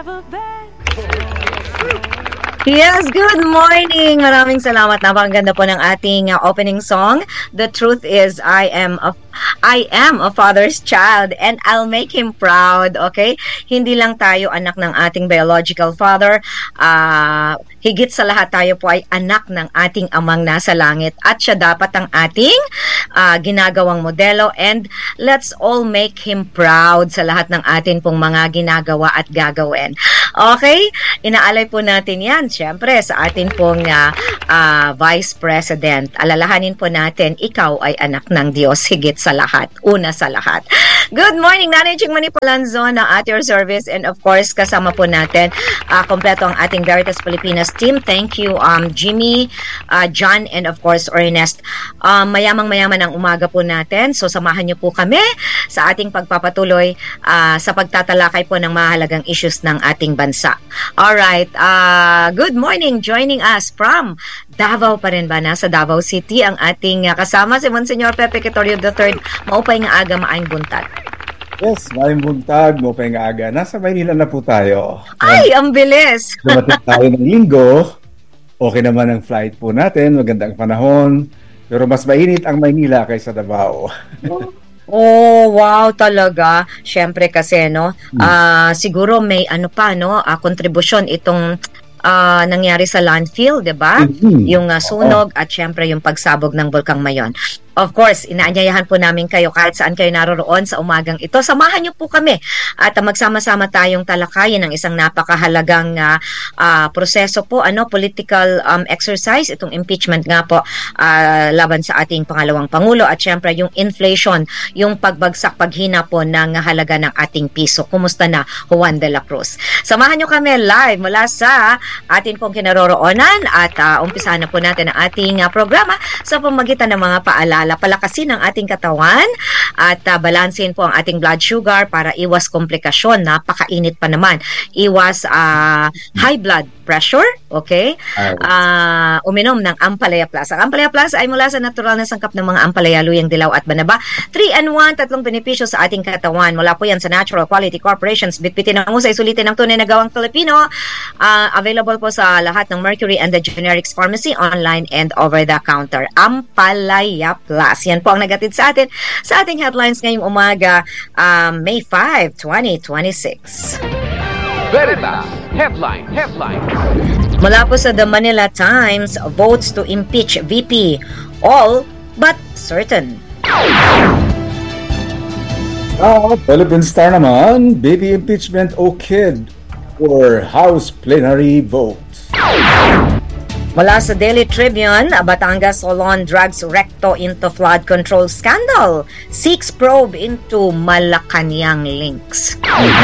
Yes, good morning. Maraming salamat. Napakaganda po ng ating opening song. The truth is, I am a father's child and I'll make him proud. Okay? Hindi lang tayo anak ng ating biological father. Higit sa lahat tayo po ay anak ng ating amang nasa langit at siya dapat ang ating ginagawang modelo, and let's all make him proud sa lahat ng atin pong mga ginagawa at gagawin. Okay? Inaalay po natin yan, syempre, sa atin pong Vice President. Alalahanin po natin, ikaw ay anak ng Diyos higit sa lahat, una sa lahat. Good morning, Nanay Ching Manipalanzon at your service, and of course, kasama po natin kompleto ang ating Veritas Pilipinas team. Thank you, Jimmy, John, and of course, Ernest. Mayamang-mayaman ang umaga po natin, so samahan niyo po kami sa ating pagpapatuloy sa pagtatalakay po ng mahalagang issues ng ating bansa. Alright, good morning. Joining us from Davao pa rin ba? Nasa Davao City ang ating kasama, si Monsignor Pepe Quitorio III. Maupay nga aga, maayong buntag. Yes, maayong buntag, maupay nga aga. Nasa Maynila na po tayo. Ay, ang bilis! Dumating tayo ng linggo. Okay naman ang flight po natin, magandang panahon. Pero mas mainit ang Maynila kaysa Davao. Oh, wow, talaga. Siyempre kasi, no, siguro may kontribusyon itong nangyari sa landfill, 'di ba? Yung sunog at syempre yung pagsabog ng Bulkang Mayon. Of course, inaanyayahan po namin kayo kahit saan kayo naroroon sa umagang ito. Samahan niyo po kami at magsama-sama tayong talakayin ng isang napakahalagang proseso po, political exercise, itong impeachment nga po laban sa ating pangalawang Pangulo, at syempre yung inflation, yung pagbagsak, paghina po ng halaga ng ating piso. Kumusta na, Juan de la Cruz? Samahan niyo kami live mula sa atin pong kinaroroonan at umpisahan na po natin ang ating programa sa pamagitan ng mga paalala. Palakasin ang ating katawan at balansin po ang ating blood sugar para iwas komplikasyon. Napakainit pa naman. Iwas high blood pressure, okay? Uminom ng Ampalaya Plus. Ang Ampalaya Plus ay mula sa natural na sangkap ng mga ampalaya, luyang, dilaw at banaba. 3-in-1, tatlong benepisyo sa ating katawan. Mula po yan sa Natural Quality Corporations. Bitbitin ang usay, sulitin ng tunay na gawang Pilipino. Available po sa lahat ng Mercury and the Generics Pharmacy, online and over the counter. Ampalaya Plus. Yan po ang nagatid sa atin sa ating headlines ngayong umaga, May 5, 2026. Veritas Headline. Mula po sa The Manila Times, votes to impeach VP, all but certain. Philippine Star naman, baby impeachment o kid or House plenary vote. Mula sa Daily Tribune, Batangas Solon drags recto into flood control scandal, seeks probe into Malacanang links.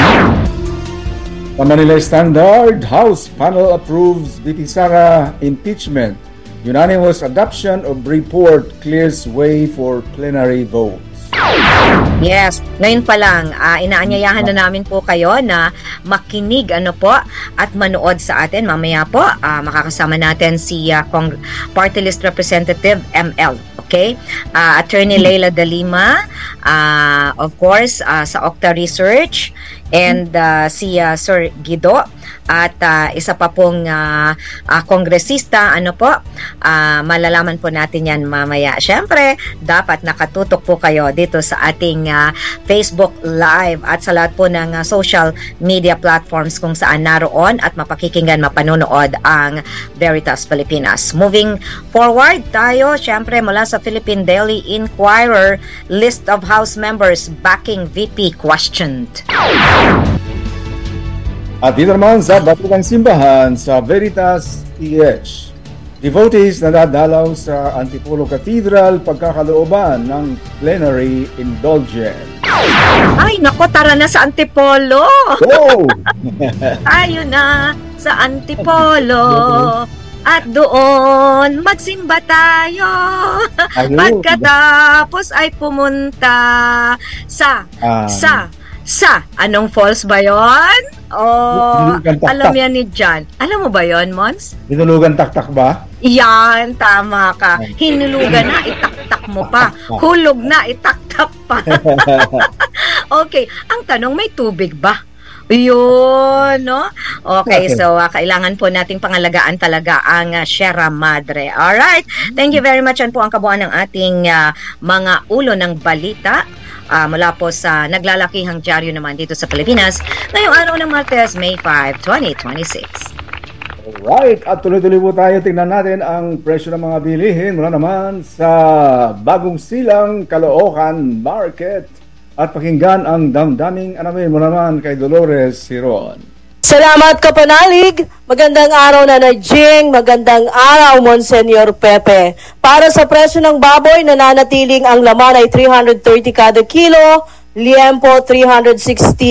Sa Manila Standard, House panel approves VP Sara impeachment. Unanimous adoption of report clears way for plenary votes. Yes, ngayon pa lang, inaanyayahan na namin po kayo na makinig at manood sa atin. Mamaya po, makakasama natin si Party List Representative ML. Okay? Attorney Leila De Lima, of course, sa Octa Research, and si Sir Guido, at isa pa pong kongresista, malalaman po natin yan mamaya. Siyempre, dapat nakatutok po kayo dito sa ating Facebook Live at sa lahat po ng social media platforms kung saan naroon at mapakikinggan, mapanonood ang Veritas Pilipinas. Moving forward tayo, siyempre mula sa Philippine Daily Inquirer, list of House members backing VP questioned. At dito naman sa Batutang Simbahan sa Veritas PH, devotees na dadalaw sa Antipolo Cathedral pagkakalooban ng plenary indulgence. Ay, nako, tara na sa Antipolo! Oh! Tayo na sa Antipolo! At doon magsimba tayo. Pagkatapos ay pumunta sa anong falls ba yon? Alam yan ni John. Alam mo ba yon, Mons? Hinulugan taktak ba? Yan, tama ka. Hinulugan na, itaktak mo pa. Hulog na, itaktak pa. Okay, ang tanong, may tubig ba? Yun, no? Okay, so kailangan po nating pangalagaan talaga ang Sierra Madre. Alright, thank you very much. Yan po ang kabuuan ng ating mga ulo ng balita mula po sa naglalakihang dyaryo naman dito sa Pilipinas ngayong araw ng Martes, May 5, 2026. Alright, at tuloy-tuloy po tayo. Tingnan natin ang presyo ng mga bilihin mula naman sa Bagong Silang, Caloocan Market. At pakinggan ang damdaming anamin mo naman kay Dolores Hiron. Salamat Kapanalig. Magandang araw na Jing. Magandang araw Monsenyor Pepe. Para sa presyo ng baboy, nananatiling ang laman ay 330 kada kilo, liempo 360